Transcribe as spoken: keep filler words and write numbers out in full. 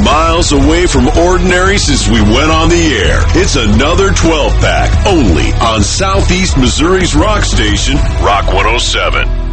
miles away from ordinary since we went on the air. It's another twelve pack only on Southeast Missouri's rock station, Rock one oh seven.